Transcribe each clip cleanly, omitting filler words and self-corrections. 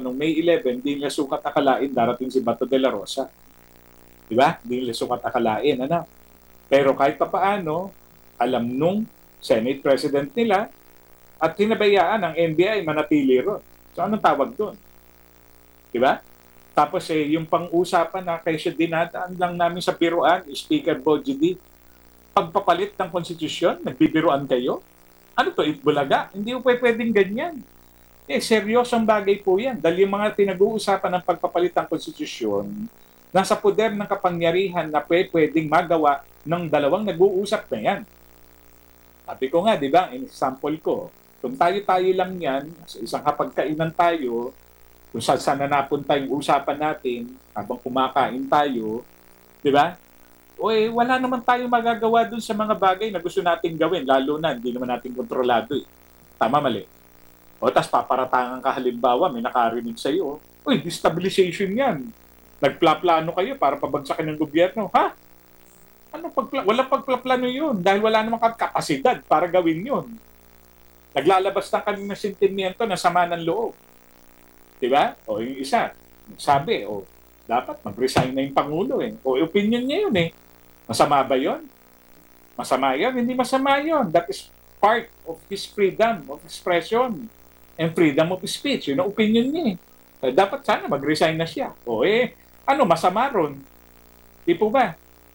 noong May 11, di nila sukat akalain darating si Bato de la Rosa. Di ba? Di nila sukat akalain. Ano? Pero kahit pa paano, alam nung Senate President nila at hinabayaan ng NBI manatili ron. So anong tawag doon? Di ba? Tapos yung pang-usapan na kaysa dinadaan lang namin sa biruan, Speaker Bojidi, pagpapalit ng konstitusyon, nagbibiruan kayo? Ano to, itbulaga? Hindi po pwedeng ganyan. Seryosong bagay po yan. Dahil yung mga pinag-uusapan ng pagpapalit ng konstitusyon, nasa poder ng kapangyarihan na pwedeng magawa ng dalawang nag-uusap na yan. Sabi ko nga, di ba, in example ko, kung tayo-tayo lang yan, sa isang kapagkainan tayo, kung saan na napunta yung usapan natin, habang kumakain tayo, di ba? Wala naman tayong magagawa dun sa mga bagay na gusto nating gawin, lalo na hindi naman natin kontrolado. Tama, mali. Tapos paparatangan ka halimbawa, may nakarinig sa'yo, destabilization yan. Nagplaplano kayo para pabagsakin ng gobyerno. Ha? Walang pagplaplano yun dahil wala namang kapasidad para gawin yun. Naglalabas lang kami ng sentimiento na sama ng loob. Diba? Yung isa, sabi, dapat mag-resign na yung Pangulo eh. Opinion niya yun eh. Masama ba yun? Masama yun? Hindi masama yun. That is part of his freedom of expression and freedom of speech. Yun ang opinion niya eh. Dapat sana mag-resign na siya. Masama ron? Di po ba?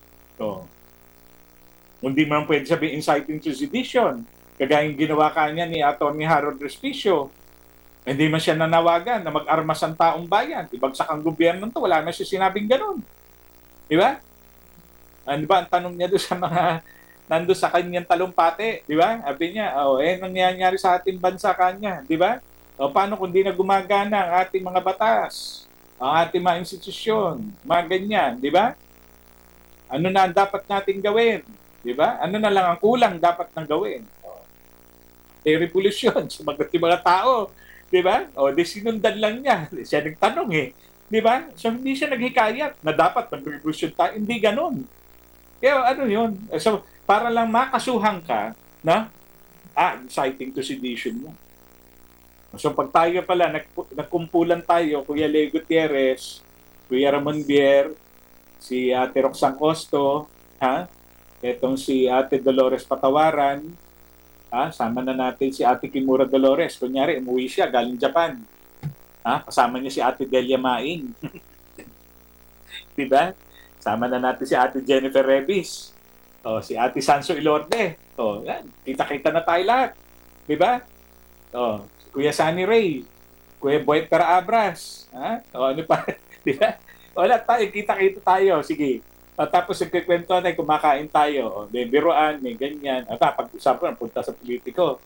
Hindi man pwede sabihin inciting to sedition. Kagaya yung ginawa kanya ni Atty. Harold Respicio. Hindi man siya nanawagan na mag-armas ang taong bayan. Ibagsak ang gobyerno to. Wala na siya sinabing ganun. Di ba? Ano ba ang tanong niya doon sa mga nando sa kanyang talumpati? Di ba? Sabi niya, nangyayari sa ating bansa kanya. Di ba? Paano kung di na gumagana ang ating mga batas? Ang ating mga institusyon? Mga ganyan. Di ba? Ano na ang dapat nating gawin? Di ba? Ano na lang ang kulang dapat nang gawin? Revolusyon. Sumagot yung mga tao. Di ba? Sinundan lang niya. Siya nagtanong eh. Di ba? So, hindi siya naghikayat na dapat mag-revolusyon tayo. Hindi ganun. Kaya yun? So, para lang makasuhan ka na inciting to sedition mo. So, pag tayo pala, nagkumpulan tayo, Kuya Leo Gutierrez, Kuya Ramon Bier, si Ate Roxanne Costo, etong si Ate Dolores Patawaran, sama na natin si Ate Kimura Dolores. Kunyari, umuwi siya galing Japan. Kasama niya si Ate Delia Maing. Diba? Sama na natin si Ate Jennifer Rebis. Si Ate Sanso Ilorde. Yan. Kita-kita na tayo lahat. Diba? Si Kuya Sunny Ray. Kuya Boy Abras. Ano pa? Diba? Wala tayo. Kita-kita tayo. Sige. Tapos nagkikwento na, kumakain tayo. Biruan, may ganyan. Pag-usapan, punta sa politiko.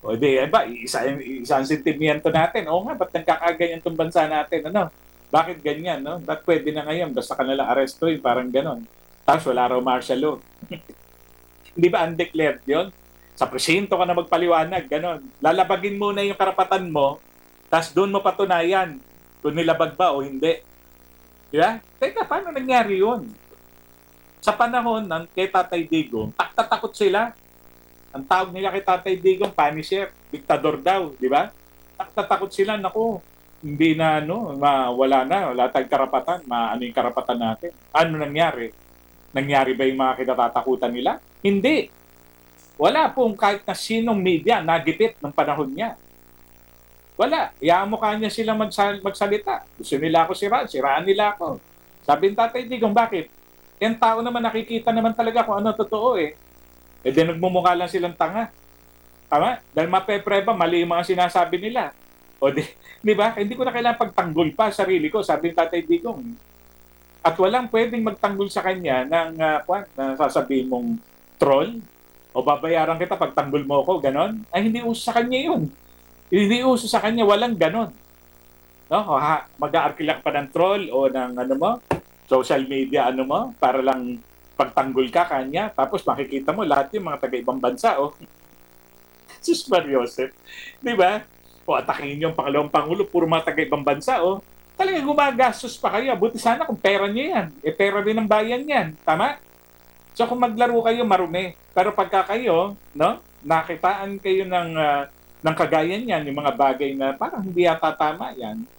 Isang sentimiento natin. Ba't nagkakaganyan itong bansa natin? Bakit ganyan? Ba't pwede na ngayon? Basta ka nalang arestuin, parang ganon. Tapos wala raw martial law. Hindi ba undeclared yun? Sa presinto ka na magpaliwanag, ganon. Lalabagin muna yung karapatan mo, tapos doon mo patunayan kung nilabag ba o hindi. Diba? Teka, paano nangyari yun? Sa panahon ng kay Tatay Digong, tatakot sila. Ang tawag nila kay Tatay Digong, Punisher, diktador daw, di ba? Tatakot sila, naku, hindi na, wala tayong karapatan, yung karapatan natin. Ano nangyari? Nangyari ba yung mga kinatatakutan nila? Hindi. Wala pong kahit na sinong media nagipit ng panahon niya. Wala. Iyaan mo kanya sila magsalita. Gusto nila ako siraan nila ako. Sabi ng Tatay Digong, bakit? Yung tao naman nakikita naman talaga kung ano totoo eh. Then nagmumukha lang silang tanga. Tama? Dahil mapepreba, mali yung mga sinasabi nila. Di ba? Hindi ko na kailangan pagtanggol pa sarili ko, sabi ng Tatay Digong. At walang pwedeng magtanggol sa kanya ng na sasabihin mong troll o babayaran kita pag tanggol mo ako, ganon. Ay, hindi uso sa kanya yun. Hindi uso sa kanya, walang ganon. Mag-aarkilak pa ng troll o ng social media para lang pagtanggol ka kanya, tapos makikita mo lahat yung mga taga-ibang bansa, Sus Mariosep, di ba? Atakin yung pangalawang pangulo, puro mga taga-ibang bansa, Talaga gumagastos pa kayo. Buti sana kung pera niyo yan. Pera din ng bayan yan. Tama? So kung maglaro kayo, marumi. Pero pagka kayo, nakitaan kayo ng kagayan yan, yung mga bagay na parang hindi yata tama yan,